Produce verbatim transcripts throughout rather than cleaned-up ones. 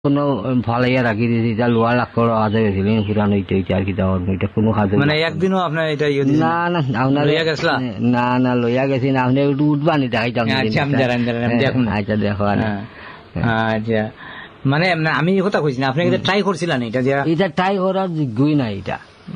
কোনো ফালাইয়া রাখি দিয়েছি, এটা লোয়া লাখ করে আজ গেছিলেন পুরানো এটা এটা আর কি দেওয়ার এটা কোনো খাদ্য মানে একদিনও আপনার এটা না না আপনার না না লইয়া গেছি না আপনি একটু উঠবানি দেখাইতাম। আচ্ছা দেখো আচ্ছা, মানে আমি কথা কইছি না, আপনি ট্রাই করছিলেন এটা? এটা ট্রাই করার যোগ্যই না এটা,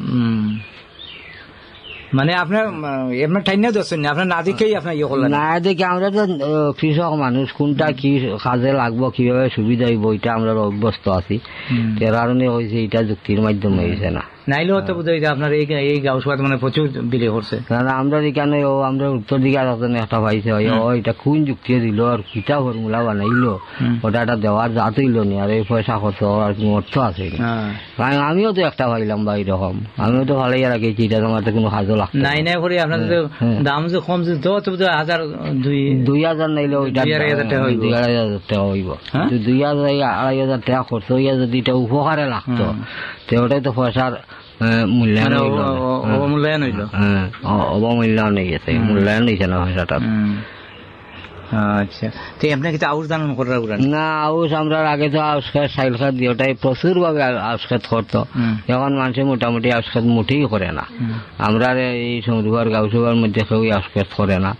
মানে আপনার আপনার ঠাইনা দর্শন না, আপনার না দেখেই আপনার ইয়ে করলেন না দেখে। আমরা তো কৃষক মানুষ, কোনটা কি কাজে লাগবো কিভাবে সুবিধা হইব এটা আমরা অভ্যস্ত আছি, এর কারণে হয়েছে এটা যুক্তির মাধ্যমে হয়েছে না। নাইলে হয়তো বোধহয় আপনার এই এই গাঁও সভা মানে প্রচুর বিলে করছে। কারণ আমরা এখানে ও আমরা উত্তর দিকে একটা পাইছে ও এটা কোন যুক্তি দিল আর কিটা ফর্মুলা বানাইলো, ওটা একটা দেওয়ার জাত হইল নি, আর এই পয়সা খরচ আর কোনো অর্থ আছে। কারণ আমিও তো একটা পাইলাম বা এরকম, আমিও তো ভালোই রাখেছি, এটা তোমার তো কোনো কাজও লাগতো নাই নাই করে আপনার দাম যে কম তো হাজার দুই দুই হাজার নাইলে ওইটা দুই আড়াই হাজার টাকা হইব। দুই হাজার আড়াই হাজার টাকা খরচ হইয়া যদি এটা উপকারে লাগতো তো ওটাই তো পয়সার মূল্যায়ন অবমূল্যায়ন হইল, অবমূল্যায়ন হয়ে গেছে, মূল্যায়ন হয়েছে না পয়সাটা। আচ্ছা, তো আপনি কি আউশ দান করার না? আউশ আমরা আগে তো আউশ খাত সাইল খাত দিয়ে ওটাই প্রচুর ভাবে আউশ খাত করতো, এখন মানুষ মোটামুটি আউশ খাত মুঠেই করে না। আমরা এই সমুদ্র গাঁওসভার মধ্যে কেউ আউশ খাত করে না।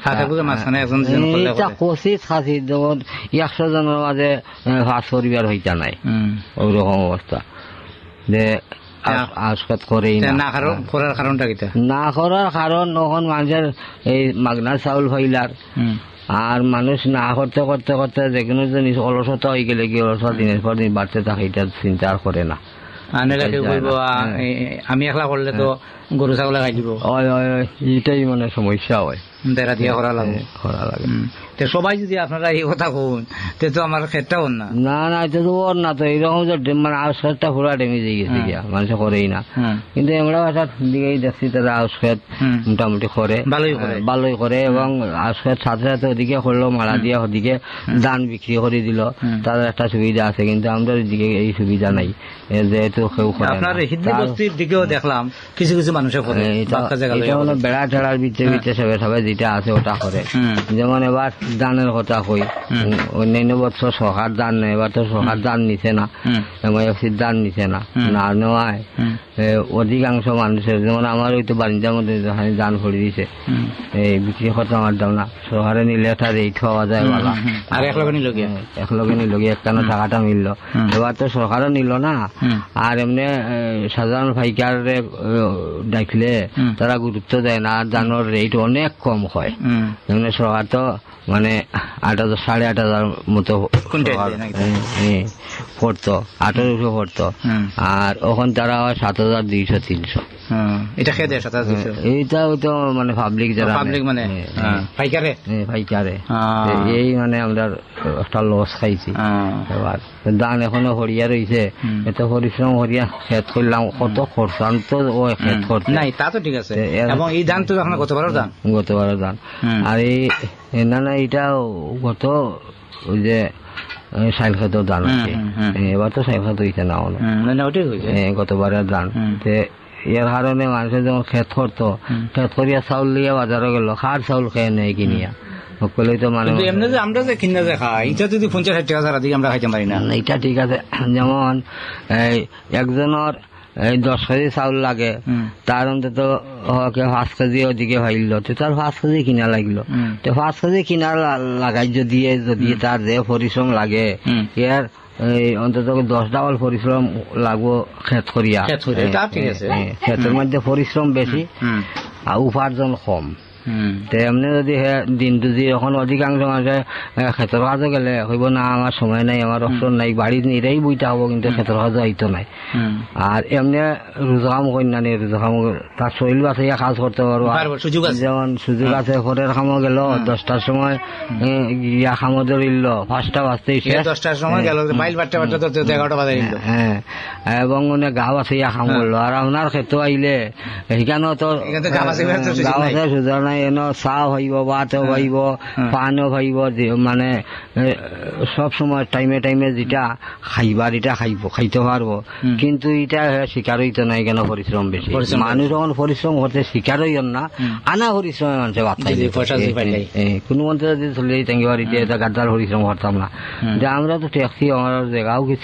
কোচিস খাসি যেমন একশো জনের মাঝে পাঁচ পরিবার হইতা নাই, ওই রকম অবস্থা যে আউশখাত করেই না। করার কারণটা কি? না করার কারণ তখন মানুষের এই মাগনা চাউল ফাইলার, আর মানুষ না করতে করতে করতে যে কোনো জিনিস অলসতা হয়ে গেলে কি অলসতা দিনের পর দিন বাড়তে থাকে, এটা চিন্তা আর করে না। আমি একলা করলে তো গরু ছাগলে খাই দিব, এটাই মানে সমস্যা হয়, দেড়া দিয়া করা লাগে করা লাগে। সবাই যদি আপনারা এই কথা কোন তো আমার ক্ষেত্রে ওর না না না এটা তো ওর না, তো এইরকম মানে আউশখাতটা পুরা ডেমেজ হয়ে গেছে, মানুষ করেই না। কিন্তু আমরা বাসার দিকেই দেখছি তারা আউশখাত মোটামুটি করে, ভালোই করে, এবং আউশখাত সাথে সাথে ওদিকে করলো মারা দিয়ে ওদিকে ধান বিক্রি করে দিল, তাদের একটা সুবিধা আছে। কিন্তু আমরা ওইদিকে এই সুবিধা নাই, যেহেতু কেউ করে। আপনার হিন্দি বস্তির দিকেও দেখলাম কিছু কিছু মানুষের করে, এটা হলো বেড়া টেড়ার ভিতরে ভিতরে সবাই সবাই যেটা আছে ওটা করে। যেমন এবার দানের কথা কই, অন্যান্য বছর সরকার দান নেই, এবার তো সরকার দান নিছে না, এমআইএফসির দান নিছে না, না নেওয়ায় অধিকাংশ মানুষের, যেমন আমার ওই তো বারিন্দার মধ্যে দান করে দিছে, এই বিক্রি করতে আমার দাম না, সরকারে নিলে একটা রেট হওয়া যায় বলা, আর একলগে নিল গিয়ে একলগে নিল গিয়ে একটানো টাকাটা মিললো। এবার তো সরকারও নিল না, আর এমনি সাধারণ পাইকারে ডাকলে তারা গুরুত্ব দেয় না, আর দানের রেট অনেক কম হয়। এমনি সরকার তো মানে আট হাজার সাড়ে আট হাজার মতো পড়তো, আঠারোশো পড়তো, আর ওখান তারা হয় সাত হাজার দুইশো তিনশো। এটা খেয়ে দেয় সাত হাজার, এইটা তো মানে পাবলিক যারা পাবলিক মানে পাইকারে পাইকারে এই মানে আমরা একটা লস খাইছি। এবার ধান এখনো হরিয়া রয়েছে, এত পরিশ্রম হরিয়া খেত করলাম, কত খরচান তো ও খেত করতে নাই, তা তো ঠিক আছে। এবং এই ধান তো আপনার গতবারের ধান, গতবারের ধান, আর এই না না এটা গত ওই যে সাইল খাতেও দান আছে, এবার তো সাইল খাত হইছে না, গতবারের দান। এর কারণে মানুষের যখন খেত করতো, খেত করিয়া চাউল লিয়া বাজারে গেল, খার চাউল খেয়ে নেয় কিনিয়া, সকলেই তো মানে আমরা যে কিনা যে খাই, এটা যদি পঞ্চাশ ষাট টাকা ছাড়া দিকে আমরা খাইতে পারি না, এটা ঠিক আছে। যেমন একজনের এই দশ কেজি চাউল লাগে, তার অন্তত পাঁচ কেজি ওদিকে ভাইল, তো তার পাঁচ কেজি কিনা লাগলো, তো পাঁচ কেজি কিনা লাগাই যদি যদি তার যে পরিশ্রম লাগে, এর অন্তত দশ ডাবল পরিশ্রম লাগবো খেত করিয়া। খেতের মধ্যে পরিশ্রম বেশি আর উপার্জন কম। এমনি যদি দিন দুজি এখন অধিকাংশ মানুষের ক্ষেত্র কাজও গেলে হইব না আমার সময় নাই, আমার অপশন নাই, বাড়ি নিরেই বইতে হবো, কিন্তু ক্ষেত্র কাজও হইতো নাই। আর এমনি রোজগাম কন্যা নেই, রোজগাম তার শরীর বাঁচে কাজ করতে পারবো, যেমন সুযোগ আছে। ঘরের খামো গেল দশটার সময় ইয়া খামো ধরিল, পাঁচটা বাজতে দশটার সময় গেল, এগারোটা বাজে, হ্যাঁ, এবং অনেক গাঁও আছে ইয়া খাম করলো। আর আপনার ক্ষেত্র আইলে সেখানেও তো গাঁও আছে, সুযোগ নাই, নাই এনে চাহ ভাইব ভাতও ভাইব পানও ভাইব মানে সব সময় টাইমে টাইমে যেটা খাইবার এটা খাইব খাইতে পারবো কিন্তু এটা শিকার হইতে নাই কেন পরিশ্রম বেশি মানুষ যখন পরিশ্রম করতে শিকার হইন না আনা পরিশ্রমে মানুষের বাচ্চা কোনো মন্ত্রে যদি চলে যাইতাম এটা গাদ্দার পরিশ্রম করতাম না যে আমরা তো ট্যাক্সি আমার জায়গাও কিছু